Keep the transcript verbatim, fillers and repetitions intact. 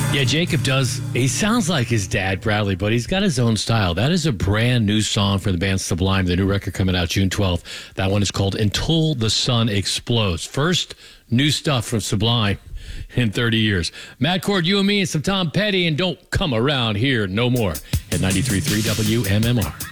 Yeah, Jacob does. He sounds like his dad, Bradley, but he's got his own style. That is a brand new song for the band Sublime, the new record coming out June twelfth. That one is called Until the Sun Explodes. First new stuff from Sublime in thirty years. Matt Cord, you and me, and some Tom Petty, and don't come around here no more at ninety-three point three W M M R.